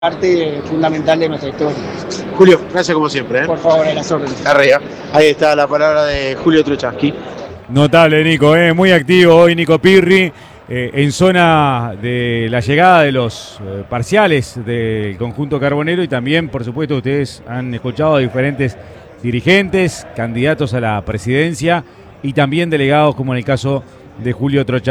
parte fundamental de nuestra historia. Julio, gracias como siempre. Por favor, a las órdenes. Arriba. Ahí está la palabra de Julio Truchansky. Notable, Nico, muy activo hoy Nico Pirri, en zona de la llegada de los parciales del conjunto carbonero, y también, por supuesto, ustedes han escuchado a diferentes dirigentes, candidatos a la presidencia y también delegados, como en el caso de Julio Truchansky.